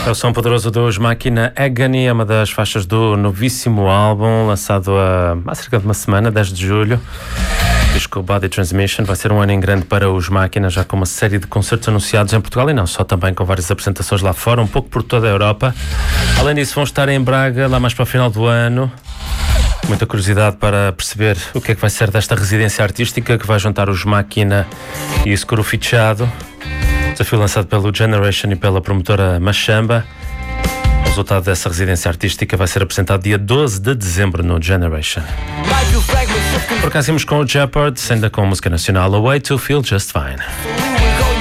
É o som poderoso dos Máquina Agony, é uma das faixas do novíssimo álbum, lançado há cerca de uma semana, 10 de julho. O disco Body Transmission vai ser um ano em grande para os Máquina, já com uma série de concertos anunciados em Portugal e não só, também com várias apresentações lá fora, um pouco por toda a Europa. Além disso, vão estar em Braga, lá mais para o final do ano. Muita curiosidade para perceber o que é que vai ser desta residência artística que vai juntar os Máquina e o Scuro Fichado. Desafio lançado pelo Generation e pela promotora Machamba. O resultado dessa residência artística vai ser apresentado dia 12 de dezembro no Generation. Por acaso íamos com o Jeopardy, ainda com música nacional, A Way to Feel Just Fine.